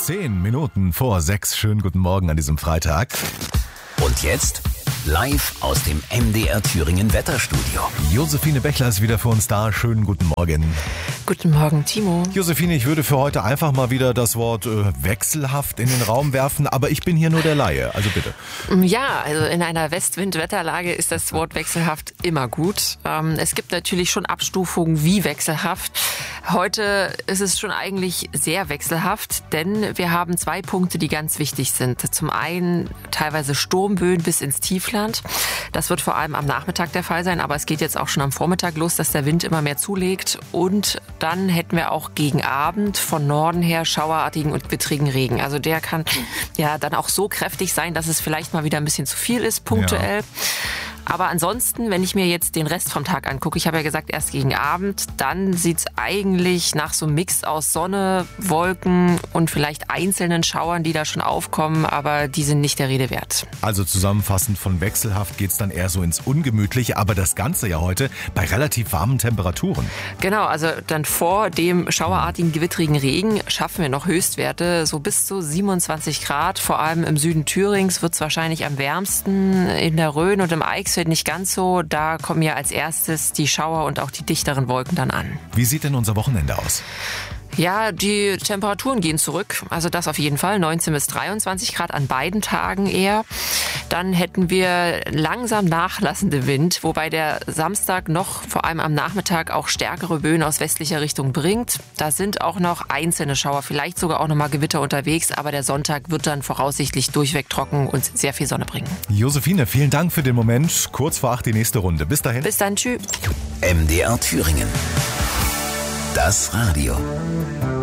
10 Minuten vor 6. Schönen guten Morgen an diesem Freitag. Und jetzt live aus dem MDR Thüringen Wetterstudio. Josephine Bechler ist wieder für uns da. Schönen guten Morgen. Guten Morgen, Timo. Josephine, ich würde für heute einfach mal wieder das Wort wechselhaft in den Raum werfen, aber ich bin hier nur der Laie, also bitte. Ja, also in einer Westwind-Wetterlage ist das Wort wechselhaft immer gut. Es gibt natürlich schon Abstufungen wie wechselhaft. Heute ist es schon eigentlich sehr wechselhaft, denn wir haben 2 Punkte, die ganz wichtig sind. Zum einen teilweise Sturmböen bis ins Tiefland. Das wird vor allem am Nachmittag der Fall sein, aber es geht jetzt auch schon am Vormittag los, dass der Wind immer mehr zulegt. Und dann hätten wir auch gegen Abend von Norden her schauerartigen und gewittrigen Regen. Also der kann ja dann auch so kräftig sein, dass es vielleicht mal wieder ein bisschen zu viel ist, punktuell. Ja. Aber ansonsten, wenn ich mir jetzt den Rest vom Tag angucke, ich habe ja gesagt, erst gegen Abend, dann sieht's eigentlich nach so einem Mix aus Sonne, Wolken und vielleicht einzelnen Schauern, die da schon aufkommen, aber die sind nicht der Rede wert. Also zusammenfassend von wechselhaft geht's dann eher so ins Ungemütliche, aber das Ganze ja heute bei relativ warmen Temperaturen. Genau, also dann vor dem schauerartigen, gewittrigen Regen schaffen wir noch Höchstwerte, so bis zu 27 Grad. Vor allem im Süden Thürings wird's wahrscheinlich am wärmsten, in der Rhön und im Eichsfeld nicht ganz so. Da kommen ja als erstes die Schauer und auch die dichteren Wolken dann an. Wie sieht denn unser Wochenende aus? Ja, die Temperaturen gehen zurück, also das auf jeden Fall, 19 bis 23 Grad an beiden Tagen eher. Dann hätten wir langsam nachlassende Wind, wobei der Samstag noch vor allem am Nachmittag auch stärkere Böen aus westlicher Richtung bringt. Da sind auch noch einzelne Schauer, vielleicht sogar auch nochmal Gewitter unterwegs, aber der Sonntag wird dann voraussichtlich durchweg trocken und sehr viel Sonne bringen. Josephine, vielen Dank für den Moment. Kurz vor 8 die nächste Runde. Bis dahin. Bis dann, tschüss. MDR Thüringen. Das Radio.